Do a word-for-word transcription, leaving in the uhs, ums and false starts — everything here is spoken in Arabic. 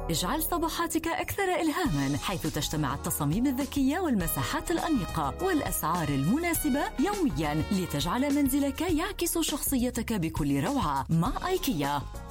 اجعل صباحاتك أكثر إلهاما، حيث تجتمع التصاميم الذكية والمساحات الأنيقة والأسعار المناسبة يوميا، لتجعل منزلك يعكس شخصيتك بكل روعة. مع آيكيا